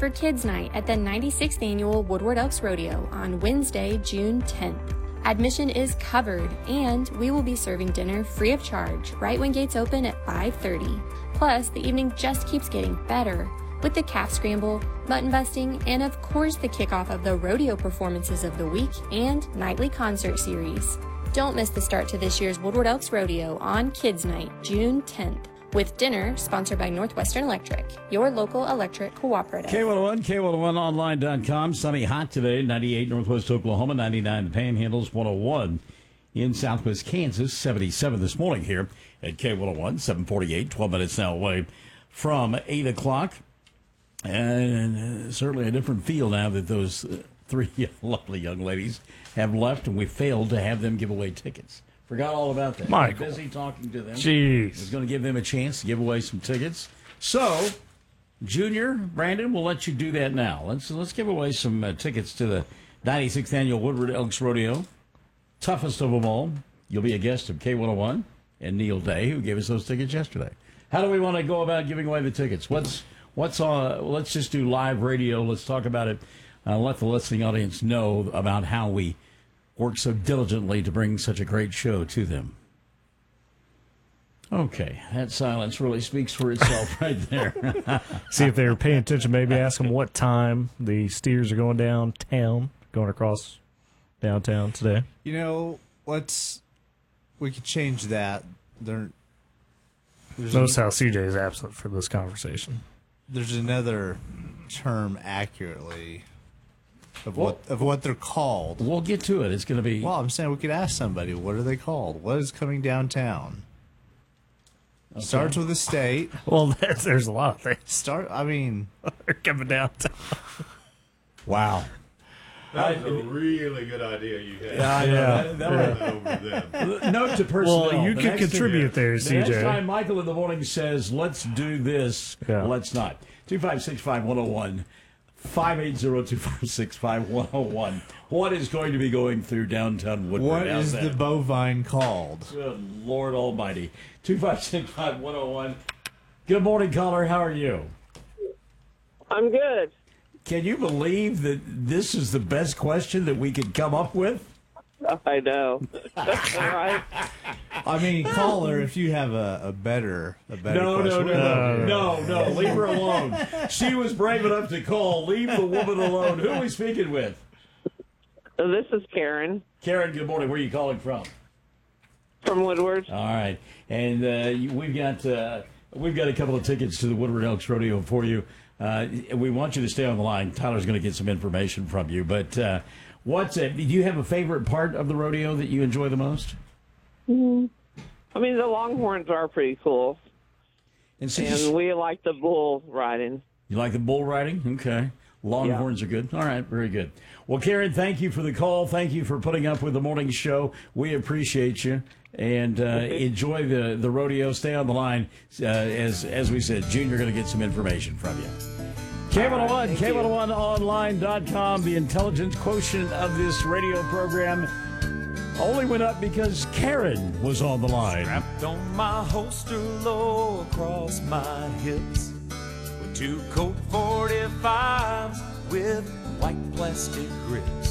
for Kids Night at the 96th Annual Woodward Elks Rodeo on Wednesday, June 10th. Admission is covered, and we will be serving dinner free of charge right when gates open at 5:30. Plus, the evening just keeps getting better with the calf scramble, mutton busting, and of course the kickoff of the rodeo performances of the week and nightly concert series. Don't miss the start to this year's Woodward Elks Rodeo on Kids Night, June 10th. With dinner sponsored by Northwestern Electric, your local electric cooperative. K101, K101online.com. Sunny, hot today, 98 Northwest Oklahoma, 99 the Panhandles, 101 in Southwest Kansas, 77 this morning here at K101, 748, 12 minutes now away from 8 o'clock. And certainly a different feel now that those three lovely young ladies have left, and we failed to have them give away tickets. Forgot all about that. Michael. I'm busy talking to them. Jeez. I was going to give them a chance to give away some tickets. So, Junior, Brandon, we'll let you do that now. Let's give away some tickets to the 96th Annual Woodward Elks Rodeo. Toughest of them all. You'll be a guest of K101 and Neil Day, who gave us those tickets yesterday. How do we want to go about giving away the tickets? What's on? Let's just do live radio. Let's talk about it. Let the listening audience know about how we work so diligently to bring such a great show to them. Okay, that silence really speaks for itself right there. See if they're paying attention. Maybe ask them what time the steers are going downtown, going across downtown today. You know, we could change that. Notice how CJ is absent for this conversation. There's another term accurately of what they're called. We'll get to it. It's going to be... Well, I'm saying we could ask somebody, what are they called? What is coming downtown? Okay. Starts with a state. Well, there's a lot of things. They're coming downtown. Wow. That was a really good idea you had. Yeah. That Note to personnel. Well, you can contribute there, CJ. The next time Michael in the morning says, let's do this, let's not. 2565101. 580-256-5101. What is going to be going through downtown Woodward? What is the bovine called? Good Lord Almighty. 2565101. Good morning, caller. How are you? I'm good. Can you believe that this is the best question that we could come up with? I know. Right? I mean, caller, if you have a better question. No. Leave her alone. She was brave enough to call. Leave the woman alone. Who are we speaking with? This is Karen. Karen, good morning. Where are you calling from? From Woodward. All right. And we've got a couple of tickets to the Woodward Elks Rodeo for you. We want you to stay on the line. Tyler's going to get some information from you. But do you have a favorite part of the rodeo that you enjoy the most? Mm-hmm. I mean, the Longhorns are pretty cool. And we like the bull riding. You like the bull riding? Okay. Longhorns are good. All right, very good. Well, Karen, thank you for the call. Thank you for putting up with the morning show. We appreciate you. And enjoy the rodeo. Stay on the line. As we said, Junior going to get some information from you. K101, K101online.com. The intelligence quotient of this radio program only went up because Karen was on the line. Strapped on my holster low across my hips with two Colt 45s with white plastic grips.